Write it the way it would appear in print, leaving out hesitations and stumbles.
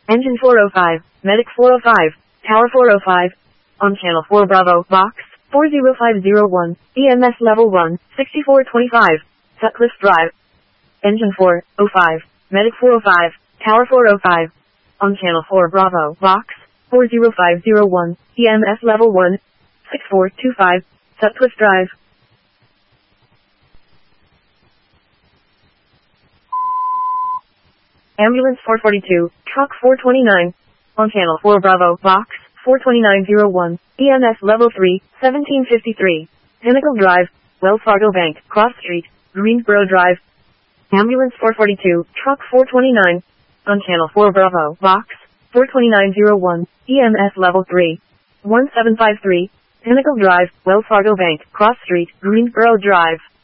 Engine 405, Medic 405, Tower 405. On Channel 4 Bravo, Box 40501, EMS Level 1, 6425, Sutcliffe Drive. Engine 405, Medic 405, Tower 405. On Channel 4 Bravo, Box 40501, EMS Level 1, 6425, Sutcliffe Drive. Ambulance 442, Truck 429. On Channel 4 Bravo, Box 42901, EMS Level 3, 1753, Pinnacle Drive, Wells Fargo Bank, Cross Street, Greensboro Drive. Ambulance 442, Truck 429. On Channel 4 Bravo, Box 42901, EMS Level 3, 1753, Pinnacle Drive, Wells Fargo Bank, Cross Street, Greensboro Drive.